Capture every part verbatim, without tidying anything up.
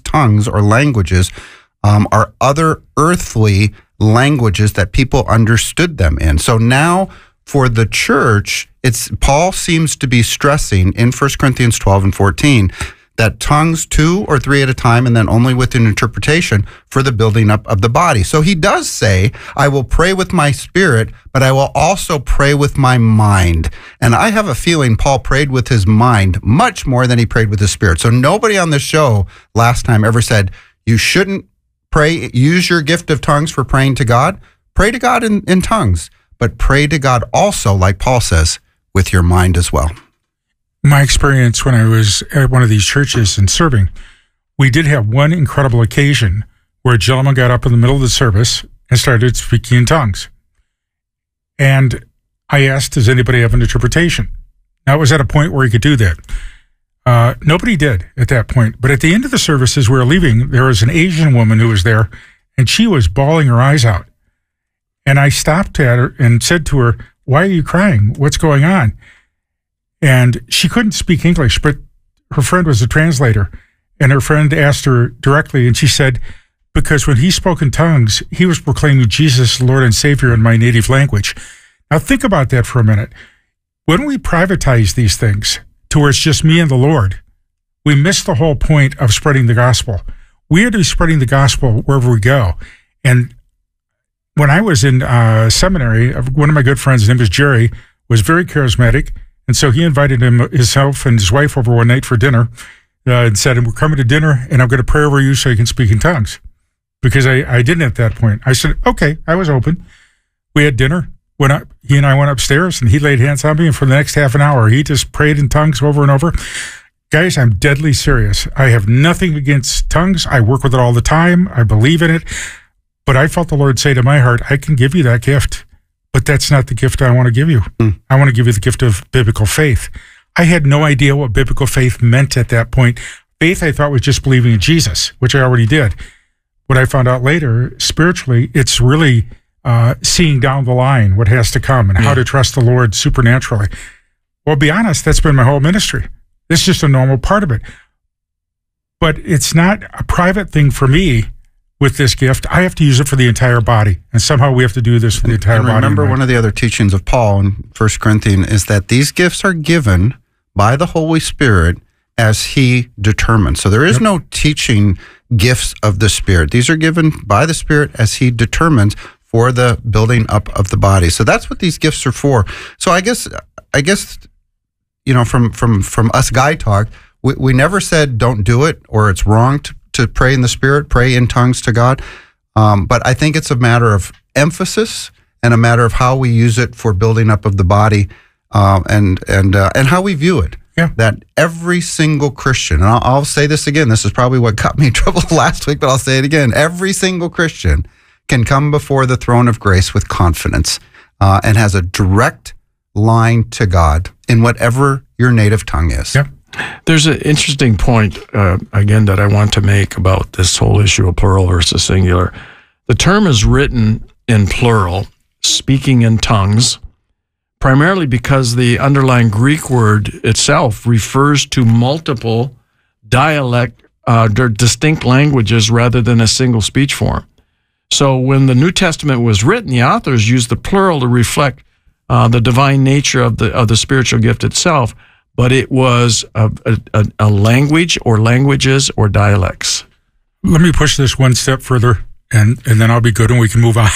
tongues or languages um, are other earthly languages that people understood them in. So now for the church, it's Paul seems to be stressing in First Corinthians twelve and fourteen that tongues two or three at a time and then only with an interpretation for the building up of the body. So he does say, I will pray with my spirit, but I will also pray with my mind. And I have a feeling Paul prayed with his mind much more than he prayed with his spirit. So nobody on the show last time ever said, you shouldn't pray, use your gift of tongues for praying to God. Pray to God in, in tongues, but pray to God also, like Paul says, with your mind as well. My experience when I was at one of these churches and serving, we did have one incredible occasion where a gentleman got up in the middle of the service and started speaking in tongues. And I asked, does anybody have an interpretation? Now, it was at a point where he could do that. Uh, nobody did at that point. But at the end of the service, as we were leaving, there was an Asian woman who was there, and she was bawling her eyes out. And I stopped at her and said to her, why are you crying? What's going on? And she couldn't speak English, but her friend was a translator. And her friend asked her directly, and she said, because when he spoke in tongues, he was proclaiming Jesus, Lord and Savior, in my native language. Now think about that for a minute. When we privatize these things to where it's just me and the Lord, we miss the whole point of spreading the gospel. We are to be spreading the gospel wherever we go. And when I was in uh, seminary, one of my good friends, his name was Jerry, was very charismatic. And so he invited him, himself and his wife over one night for dinner uh, and said, we're coming to dinner and I'm going to pray over you so you can speak in tongues. Because I, I didn't at that point. I said, okay, I was open. We had dinner. Went up, he and I went upstairs and he laid hands on me. And for the next half an hour, he just prayed in tongues over and over. Guys, I'm deadly serious. I have nothing against tongues. I work with it all the time. I believe in it. But I felt the Lord say to my heart, I can give you that gift. But that's not the gift I want to give you. Mm. I want to give you the gift of biblical faith. I had no idea what biblical faith meant at that point. Faith, I thought, was just believing in Jesus, which I already did. What I found out later, spiritually, it's really uh, seeing down the line what has to come and yeah. how to trust the Lord supernaturally. Well, be honest, that's been my whole ministry. It's just a normal part of it. But it's not a private thing for me. With this gift, I have to use it for the entire body. And somehow we have to do this for the entire and body. Remember, one of the other teachings of Paul in First Corinthians is that these gifts are given by the Holy Spirit as he determines. So there is yep. no teaching gifts of the Spirit. These are given by the Spirit as he determines for the building up of the body. So that's what these gifts are for. So I guess, I guess, you know, from, from, from us guy talk, we, we never said don't do it or it's wrong to to pray in the Spirit, pray in tongues to God. Um, but I think it's a matter of emphasis and a matter of how we use it for building up of the body uh, and and uh, and how we view it. Yeah. That every single Christian, and I'll, I'll say this again, this is probably what got me in trouble last week, but I'll say it again. Every single Christian can come before the throne of grace with confidence uh, and has a direct line to God in whatever your native tongue is. Yeah. There's an interesting point, uh, again, that I want to make about this whole issue of plural versus singular. The term is written in plural, speaking in tongues, primarily because the underlying Greek word itself refers to multiple dialect, uh, distinct languages rather than a single speech form. So when the New Testament was written, the authors used the plural to reflect uh, the divine nature of the of the spiritual gift itself. But it was a, a, a language or languages or dialects. Let me push this one step further, and, and then I'll be good and we can move on.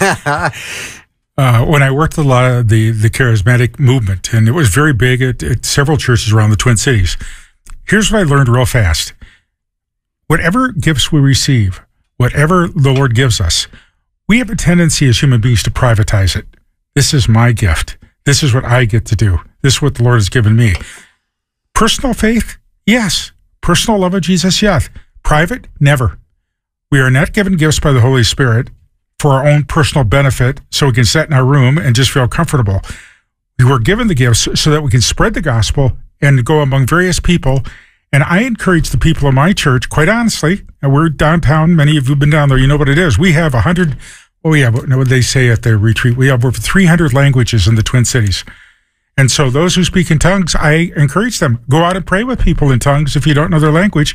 uh, when I worked with a lot of the, the charismatic movement, and it was very big at, at several churches around the Twin Cities, here's what I learned real fast. Whatever gifts we receive, whatever the Lord gives us, we have a tendency as human beings to privatize it. This is my gift. This is what I get to do. This is what the Lord has given me. Personal faith? Yes. Personal love of Jesus? Yes. Private? Never. We are not given gifts by the Holy Spirit for our own personal benefit so we can sit in our room and just feel comfortable. We were given the gifts so that we can spread the gospel and go among various people. And I encourage the people of my church, quite honestly, and we're downtown, many of you have been down there, you know what it is. We have a hundred, oh yeah, what do they say at the retreat? We have over three hundred languages in the Twin Cities. And so those who speak in tongues, I encourage them, go out and pray with people in tongues. If you don't know their language,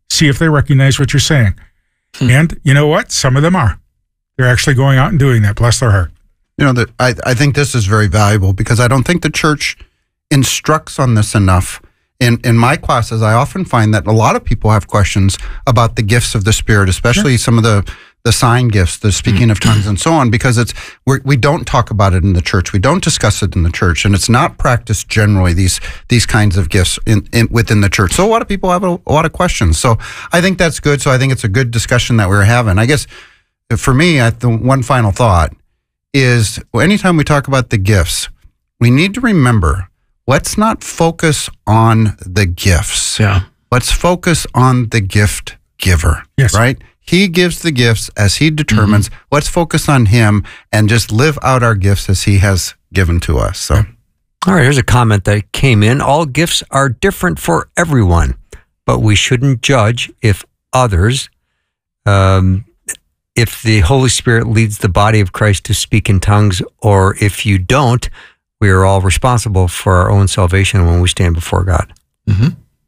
See if they recognize what you're saying. Hmm. And you know what? Some of them are. They're actually going out and doing that. Bless their heart. You know, that I, I think this is very valuable because I don't think the church instructs on this enough. In in my classes, I often find that a lot of people have questions about the gifts of the Spirit, especially yeah. some of the, the sign gifts, the speaking mm-hmm. of tongues and so on, because it's we're, we don't talk about it in the church. We don't discuss it in the church, and it's not practiced generally, these these kinds of gifts in, in within the church. So a lot of people have a, a lot of questions. So I think that's good. So I think it's a good discussion that we're having. I guess for me, I, the one final thought is anytime we talk about the gifts, we need to remember, let's not focus on the gifts. Yeah. Let's focus on the gift giver. Yes. Right? He gives the gifts as he determines. Mm-hmm. Let's focus on him and just live out our gifts as he has given to us. So, all right, here's a comment that came in. All gifts are different for everyone, but we shouldn't judge if others, um, if the Holy Spirit leads the body of Christ to speak in tongues, or if you don't, we are all responsible for our own salvation when we stand before God. Mm-hmm.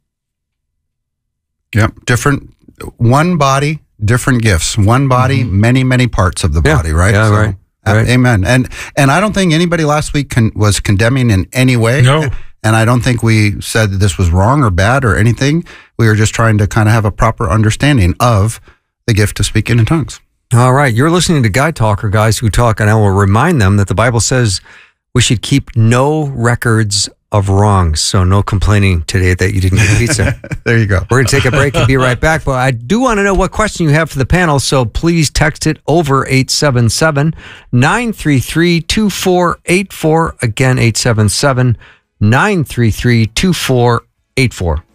Yep. Different, one body, different gifts. One body, mm-hmm. many, many parts of the yeah. body, right? Yeah, so, right. uh, right. Amen. And and I don't think anybody last week con- was condemning in any way. No. And I don't think we said that this was wrong or bad or anything. We were just trying to kind of have a proper understanding of the gift of speaking in tongues. All right. You're listening to Guy Talk, or Guys Who Talk, and I will remind them that the Bible says we should keep no records of wrongs. So no complaining today that you didn't get pizza. There you go. We're going to take a break and be right back. But I do want to know what question you have for the panel. So please text it over eight seven seven, nine three three, two four eight four. Again, eight seven seven, nine three three, two four eight four.